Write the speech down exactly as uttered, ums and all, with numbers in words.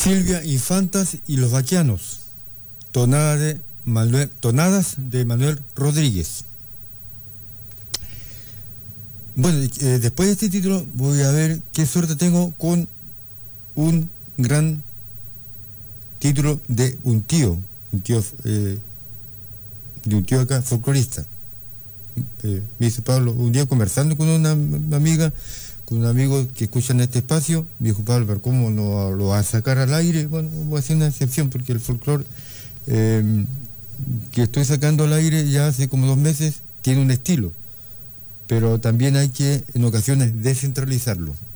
Silvia Infantas y los Vaquianos, tonada de Manuel, tonadas de Manuel Rodríguez. Bueno, eh, después de este título voy a ver qué suerte tengo con un gran título de un tío, un tío eh, de un tío acá, folclorista. Eh, me dice Pablo, un día conversando con una, una amiga, con un amigo que escucha en este espacio, me dijo Pablo, pero ¿cómo no lo va a sacar al aire? Bueno, voy a hacer una excepción porque el folclore eh, que estoy sacando al aire ya hace como dos meses tiene un estilo, pero también hay que en ocasiones descentralizarlo.